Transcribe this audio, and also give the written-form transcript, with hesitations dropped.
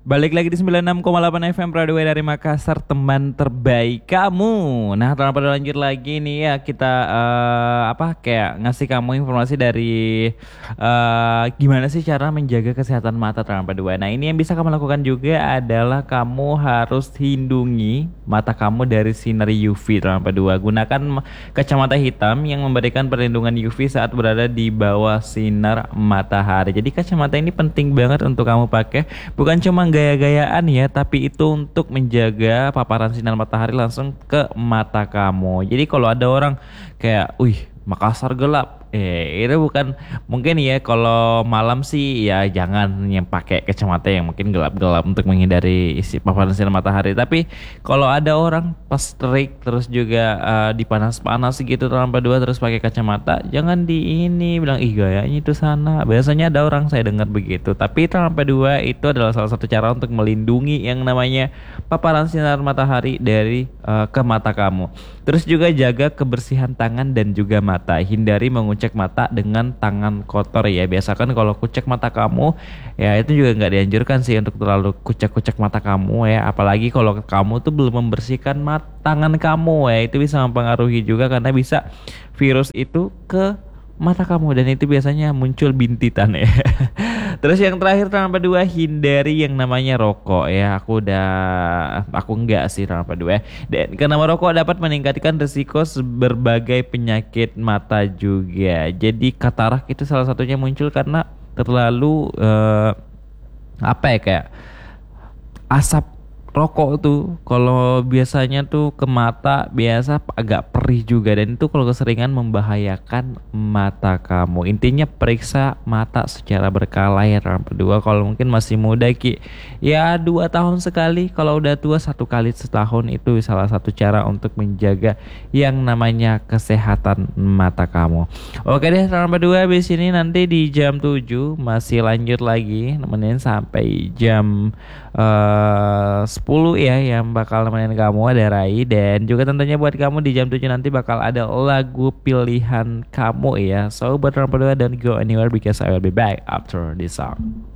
Balik lagi di 96,8 FM Radio dari Makassar, teman terbaik kamu. Nah, tanpa lanjut lagi nih ya kita kayak ngasih kamu informasi dari gimana sih cara menjaga kesehatan mata tanpa dua. Nah, ini yang bisa kamu lakukan juga adalah kamu harus lindungi mata kamu dari sinar UV tanpa dua. Gunakan kacamata hitam yang memberikan perlindungan UV saat berada di bawah sinar matahari. Jadi kacamata ini penting banget untuk kamu pakai, bukan cuma gaya-gayaan ya, tapi itu untuk menjaga paparan sinar matahari langsung ke mata kamu. Jadi kalau ada orang kayak, wih, Makassar gelap. Itu bukan, mungkin ya kalau malam sih ya jangan yang pakai kacamata yang mungkin gelap-gelap untuk menghindari isi paparan sinar matahari. Tapi kalau ada orang pas terik terus juga dipanas-panas gitu tanpa dua terus pakai kacamata, jangan di ini bilang ih gayanya itu sana. Biasanya ada orang saya dengar begitu. Tapi tanpa dua itu adalah salah satu cara untuk melindungi yang namanya paparan sinar matahari dari ke mata kamu. Terus juga jaga kebersihan tangan dan juga mata. Hindari mengucek mata dengan tangan kotor ya. Biasakan kalau kucek mata kamu ya itu juga nggak dianjurkan sih untuk terlalu kucek-kucek mata kamu ya. Apalagi kalau kamu tuh belum membersihkan tangan kamu ya. Itu bisa mempengaruhi juga karena bisa virus itu ke mata kamu dan itu biasanya muncul bintitan ya. Terus yang terakhir tanpa dua, hindari yang namanya rokok ya. Aku enggak sih tanpa dua. Dan karena merokok dapat meningkatkan risiko berbagai penyakit mata juga. Jadi katarak itu salah satunya muncul karena terlalu kayak asap rokok tuh kalau biasanya tuh ke mata biasa agak perih juga dan itu kalau keseringan membahayakan mata kamu. Intinya periksa mata secara berkala ya yang kedua. Kalau mungkin masih muda ya 2 tahun sekali, kalau udah tua 1 kali setahun. Itu salah satu cara untuk menjaga yang namanya kesehatan mata kamu. Oke deh yang kedua, habis ini nanti di jam 7 masih lanjut lagi nemenin sampai jam 10 ya, yang bakal nemenin kamu ada Rai. Dan juga tentunya buat kamu di jam 7 nanti bakal ada lagu pilihan kamu ya. So buat orang berdua, don't go anywhere because I will be back after this song.